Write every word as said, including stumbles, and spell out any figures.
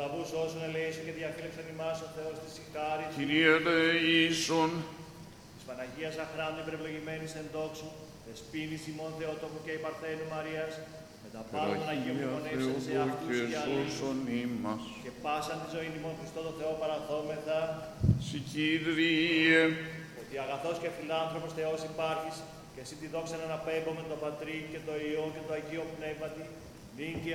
λαβούς όσων ελέησον και διαφύλαξον ημάς ο Θεός της συγχάρης. Kyrie eleison, Της Παναγίας Αχράντου υπερευλογημένης εν δόξου, δεσποίνης ημών Θεοτόκου και υπαρθένου Μαρίας, με τα πάνω των Αγίων μνημονεύσεων σε αυτούς και οι αλλήλους, σώσον ημάς. και πάσαν τη ζωή ημών Χριστό το Θεό παραθόμεθα, Συ Kyrie, ότι αγαθός και φιλάνθρωπος Θεός υπάρχεις, και εσύ τη δόξα να αναπέμπω με τον Πατρί και το Υιό και το Αγίο Πνεύματι, νυν και